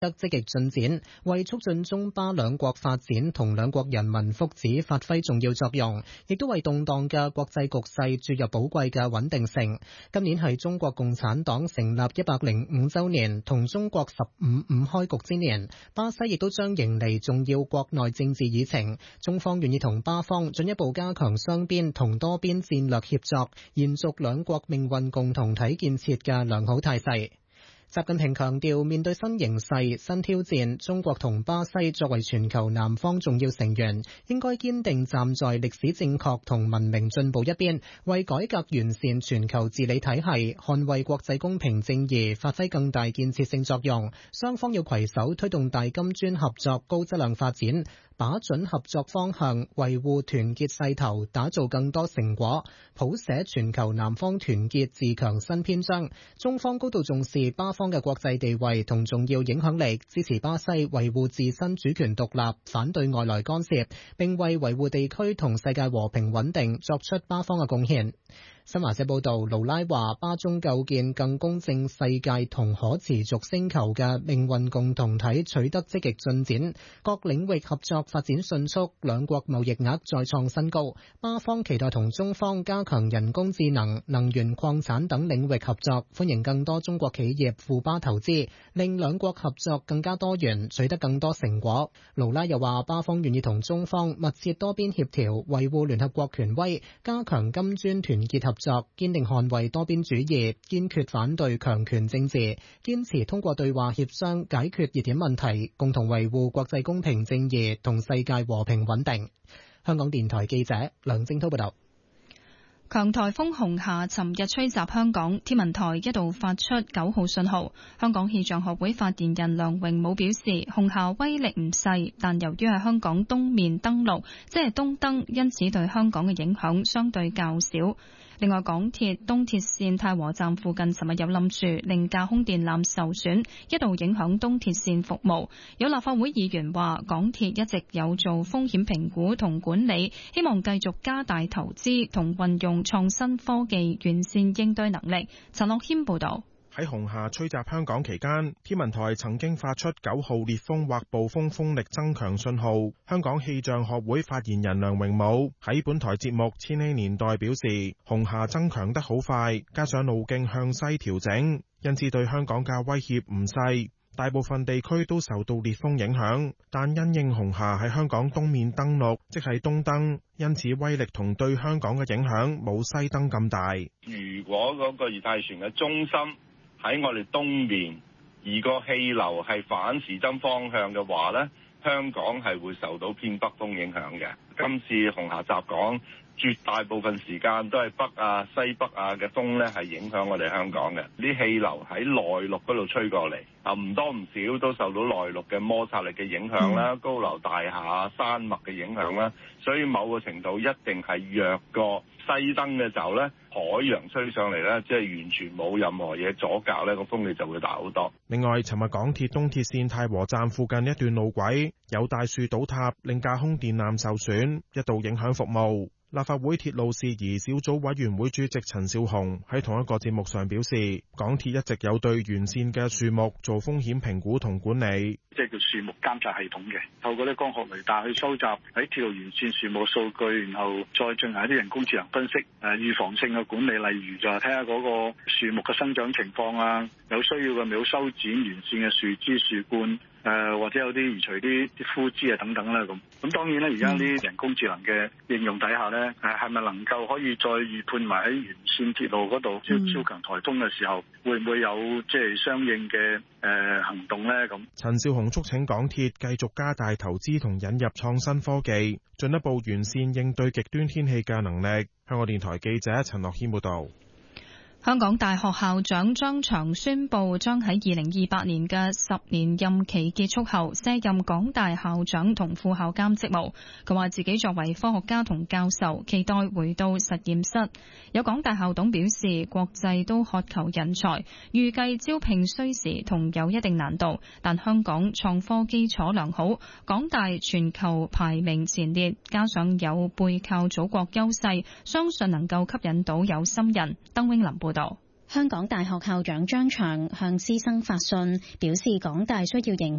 得積極進展，為促進中巴兩國發展同兩國人民福祉發揮重要作用，亦都為動盪嘅國際局勢注入寶貴嘅穩定性。今年係中國共產黨成立105週年同中國15開局之年，巴西亦都將迎嚟重要國內政治議程。中方願意同巴方進一步加強雙邊同多邊戰略協作，延續兩國命運共同體建設嘅良好態勢。習近平強調，面對新形勢、新挑戰，中國同巴西作為全球南方重要成員，應該堅定站在歷史正確同文明進步一邊，為改革完善全球治理體系、捍衛國際公平正義發揮更大建設性作用。雙方要攜手推動大金磚合作高質量發展，把準合作方向，維護團結勢頭，打造更多成果，譜寫全球南方團結自強新篇章。中方高度重視巴方嘅國際地位同重要影響力，支持巴西維護自身主權獨立，反對外來干涉，並為維護地區同世界和平穩定作出巴方嘅貢獻。新華社報道，盧拉話巴中構建更公正世界同可持續星球嘅命運共同體取得積極進展，各領域合作發展迅速，兩國貿易額再創新高。巴方期待同中方加強人工智能、能源礦產等領域合作，歡迎更多中國企業赴巴投資，令兩國合作更加多元，取得更多成果。盧拉又話，巴方願意同中方密切多邊協調，維護聯合國權威，加強金磚團結合作，堅定捍衛多邊主義，堅決反對強權政治，堅持通過對話協商解決熱點問題，共同維護國際公平正義同世界和平穩定。香港電台記者梁正濤報道。 強颱風紅霞尋日吹襲香港，天文台一度發出9號信號。香港氣象學會發言人梁榮武表示，紅霞威力唔細，但由於係香港東面登陸，即係東登，因此對香港嘅影響相對較少。另外，港鐵東鐵線太和站附近尋日有冧樹，令架空電纜受損，一度影響東鐵線服務。有立法會議員話，港鐵一直有做風險評估同管理，希望繼續加大投資同運用創新科技，完善應對能力。陳樂謙報道。 喺紅霞吹襲香港期間，天文台曾經發出9號烈風或暴風風力增強信號。香港氣象學會發言人梁榮武喺本台節目《千禧年代》表示，紅霞增強得好快，加上路徑向西調整，因此對香港嘅威脅唔細。大部分地區都受到烈風影響，但因應紅霞喺香港東面登陸，即係東登，因此威力同對香港嘅影響冇西登咁大。 如果嗰個熱帶船嘅中心喺我哋東面，而個氣流係反時針方向嘅話呢，香港係會受到偏北風影響嘅。今次紅霞襲港，絕大部分時間都係北啊、西北啊嘅風呢係影響我哋香港嘅。啲氣流喺內陸嗰度吹過嚟，唔多唔少都受到內陸嘅摩擦力嘅影響啦，高樓大廈、山脈嘅影響啦，所以某個程度一定係弱過西登嘅時候呢，海洋吹上嚟呢，即係完全冇任何嘢阻隔呢，個風力就會大好多。另外，尋日港鐵東鐵線太和站附近一段路軌有大樹倒塌，令架空電纜受損，一度影響服務。立法會鐵路事宜小組委員會主席陳紹雄喺同一個節目上表示，港鐵一直有對完善嘅樹木做風險評估同管理， 即係叫樹木監察系統嘅，透過啲光學雷達去收集喺鐵路完善樹木數據，然後再進行一啲人工智能分析，預防性嘅管理，例如就係睇下嗰個樹木嘅生長情況啊，有需要嘅咪好修剪完善嘅樹枝樹冠。或者有啲移除啲枯枝啊等等啦，咁當然咧，而家啲人工智能嘅應用底下咧，係咪能夠可以再預判埋喺沿線鐵路嗰度超強颱風嘅時候，會唔會有即係相應嘅行動咧？咁陳紹雄促請港鐵繼續加大投資同引入創新科技，進一步完善應對極端天氣嘅能力。香港電台記者陳樂軒報導。 香港大學校長張翔宣布，將喺2028年嘅10年任期結束後卸任港大校長同副校監職務。佢話自己作為科學家同教授，期待回到實驗室。有港大校董表示，國際都渴求人才，預計招聘需時同有一定難度，但香港創科基礎良好，港大全球排名前列，加上有背靠祖國優勢，相信能夠吸引到有心人。鄧永林報道。 香港大學校長張翔向師生發信，表示港大需要營